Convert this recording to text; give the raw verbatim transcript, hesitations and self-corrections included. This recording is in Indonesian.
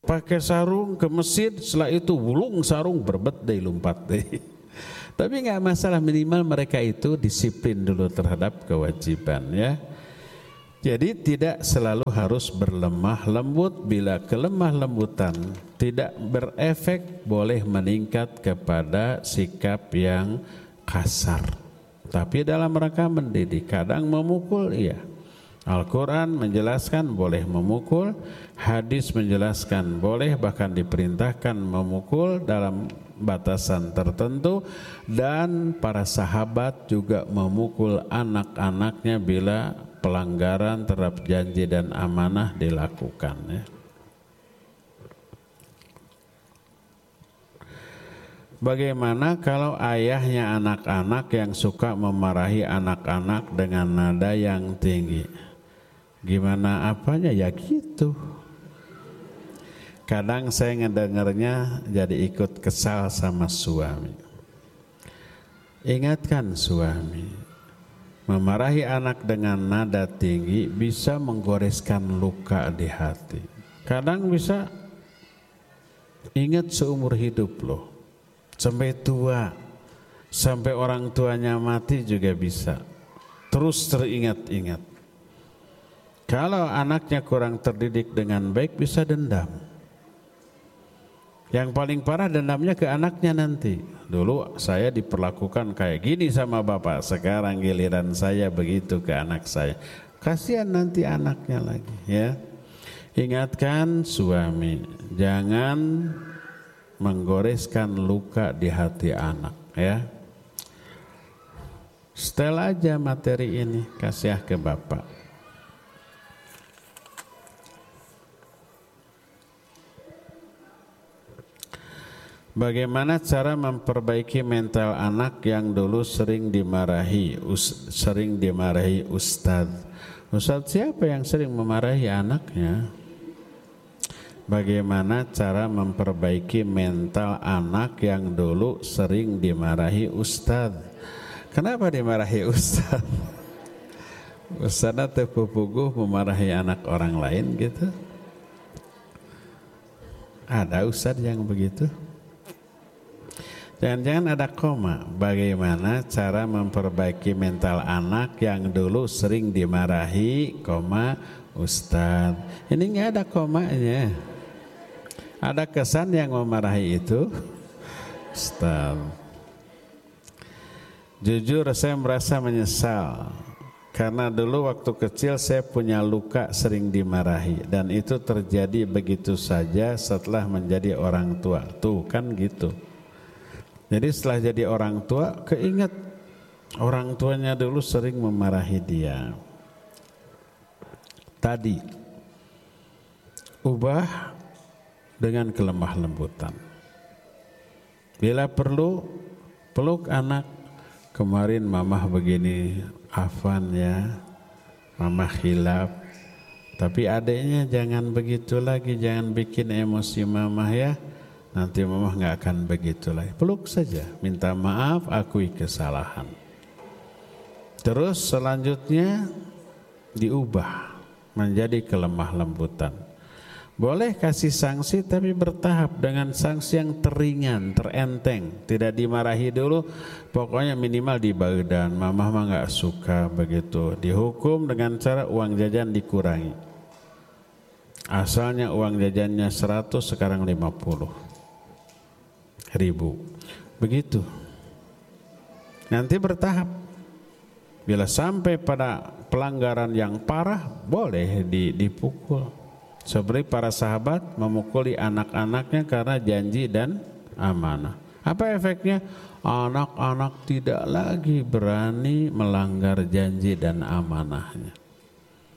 pakai sarung ke masjid, setelah itu wulung sarung berbet deh lompat deh. Tapi nggak masalah, minimal mereka itu disiplin dulu terhadap kewajiban ya. Jadi tidak selalu harus berlemah lembut. Bila kelemah lembutan tidak berefek, boleh meningkat kepada sikap yang kasar. Tapi dalam rangka mendidik, kadang memukul iya. Al-Quran menjelaskan boleh memukul, hadis menjelaskan boleh, bahkan diperintahkan memukul dalam batasan tertentu, dan para sahabat juga memukul anak-anaknya bila pelanggaran terhadap janji dan amanah dilakukan ya. Bagaimana kalau ayahnya anak-anak yang suka memarahi anak-anak dengan nada yang tinggi? Gimana apanya ya gitu. Kadang saya ngedengarnya jadi ikut kesal sama suami. Ingatkan suami, memarahi anak dengan nada tinggi bisa menggoreskan luka di hati. Kadang bisa ingat seumur hidup loh, sampai tua, sampai orang tuanya mati juga bisa terus teringat-ingat. Kalau anaknya kurang terdidik dengan baik, bisa dendam. Yang paling parah dendamnya ke anaknya nanti. Dulu saya diperlakukan kayak gini sama bapak, sekarang giliran saya begitu ke anak saya. Kasihan nanti anaknya lagi ya. Ingatkan suami, jangan menggoreskan luka di hati anak ya. Setel aja materi ini, kasih ke bapak. Bagaimana cara memperbaiki mental anak yang dulu sering dimarahi, us, sering dimarahi ustadz? Ustadz siapa yang sering memarahi anaknya? Bagaimana cara memperbaiki mental anak yang dulu sering dimarahi ustadz? Kenapa dimarahi ustadz? Ustadz atau pupuguh memarahi anak orang lain gitu? Ada ustadz yang begitu? Jangan-jangan ada koma. Bagaimana cara memperbaiki mental anak yang dulu sering dimarahi, koma, ustadz. Ini nggak ada komanya. Ada kesan yang memarahi itu, ustadz. Jujur saya merasa menyesal karena dulu waktu kecil saya punya luka sering dimarahi, dan itu terjadi begitu saja setelah menjadi orang tua. Tuh kan gitu. Jadi setelah jadi orang tua, keinget orang tuanya dulu sering memarahi dia. Tadi, ubah dengan kelemah lembutan. Bila perlu, peluk anak. Kemarin mamah begini, afan ya, mamah khilaf. Tapi adeknya jangan begitu lagi, jangan bikin emosi mamah ya. Nanti mamah nggak akan begitu lagi. Peluk saja, minta maaf, akui kesalahan. Terus selanjutnya diubah menjadi kelemah lembutan. Boleh kasih sanksi tapi bertahap, dengan sanksi yang teringan, terenteng. Tidak dimarahi dulu, pokoknya minimal di badan. Mamah mah nggak suka begitu. Dihukum dengan cara uang jajan dikurangi. Asalnya uang jajannya seratus, sekarang lima puluh ribu, begitu. Nanti bertahap. Bila sampai pada pelanggaran yang parah, boleh dipukul. Seperti para sahabat memukuli anak-anaknya karena janji dan amanah. Apa efeknya? Anak-anak tidak lagi berani melanggar janji dan amanahnya.